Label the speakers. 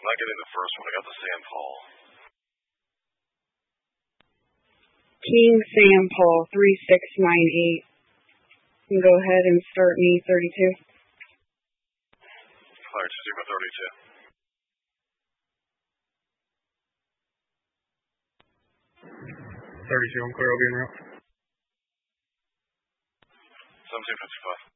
Speaker 1: not getting the first one. I got the Sam Paul.
Speaker 2: King Sam Paul 3698. You can go ahead and start me 32.
Speaker 1: Fire to Sigma 32.
Speaker 3: 32, I'm clear, I'll be en route.
Speaker 1: 1755.